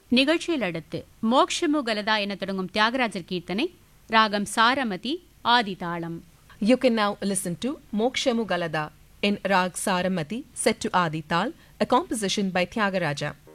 நிகழ்ச்சியில் அடுத்து மோக்ஷமு கலதா என தொடங்கும் தியாகராஜர் கீர்த்தனை ராகம் Saramati ஆதிதாளம். You can now listen to Mokshamu Galada in Rag Saramati set to Adi Tal, a composition by Tyagaraja.